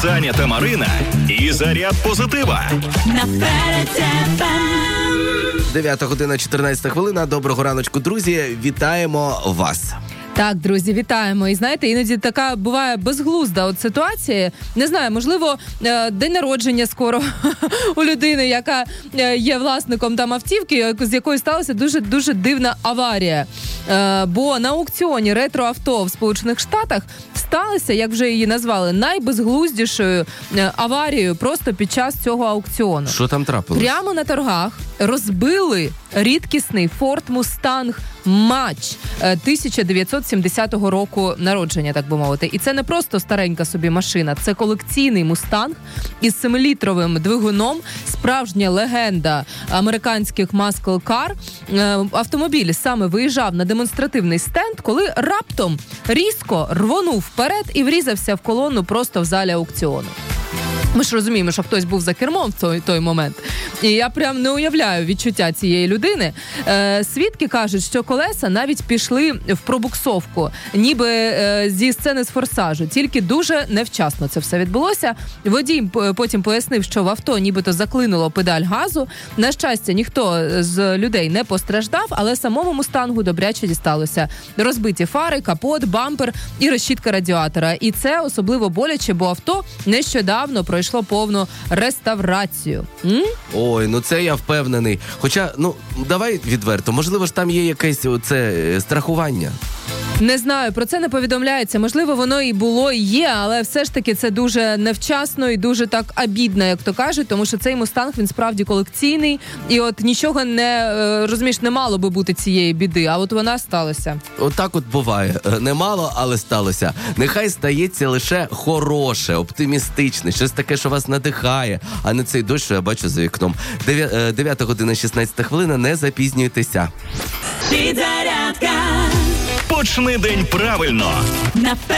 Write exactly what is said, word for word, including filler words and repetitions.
Саня та Марина і заряд позитива. Наперед тебе. дев'ята година, чотирнадцята хвилина. Доброго раночку, друзі. Вітаємо вас. Так, друзі, вітаємо. І знаєте, іноді така буває безглузда от ситуація. Не знаю, можливо, день народження скоро у людини, яка є власником там автівки, з якою сталася дуже-дуже дивна аварія. Бо на аукціоні ретроавто в Сполучених Штатах сталося, як вже її назвали, найбезглуздішою аварією просто під час цього аукціону. Що там трапилось? Прямо на торгах розбили рідкісний Ford Mustang Mach тисяча дев'ятсот сімдесятого року народження, так би мовити. І це не просто старенька собі машина, це колекційний Мустанг із семилітровим двигуном, справжня легенда американських muscle car. Автомобіль саме виїжджав на демонстративний стенд, коли раптом різко рвонув вперед і врізався в колону просто в залі аукціону. Ми ж розуміємо, що хтось був за кермом в той, той момент. І я прям не уявляю відчуття цієї людини. Е, свідки кажуть, що колеса навіть пішли в пробуксовку, ніби е, зі сцени з «Форсажу». Тільки дуже невчасно це все відбулося. Водій потім пояснив, що в авто нібито заклинуло педаль газу. На щастя, ніхто з людей не постраждав, але самому «Мустангу» добряче дісталося. Розбиті фари, капот, бампер і решітка радіатора. І це особливо боляче, бо авто нещодавно пройшло йшло повну реставрацію. М? Ой, ну це я впевнений. Хоча, ну, давай відверто, можливо ж там є якесь оце страхування. Не знаю, про це не повідомляється. Можливо, воно і було, і є, але все ж таки це дуже невчасно і дуже так обідно, як то кажуть, тому що цей Мустанг, він справді колекційний, і от нічого не, розумієш, не мало би бути цієї біди, а от вона сталася. Отак от буває. Немало, але сталося. Нехай стається лише хороше, оптимістичне, щось таке, що вас надихає, а не цей дощ, що я бачу за вікном. дев'ята година, шістнадцята хвилина, не запізнюйтеся. Підзарядка. Почни день правильно. Наперед.